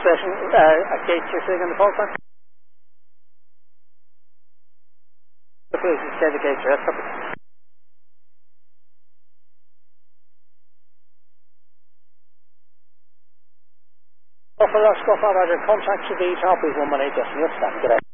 station, gate 2 sitting on the fault line. Please stay the gate, yes, copy. For Oscar 500, contact to the Harpies 118, just, yes, good day.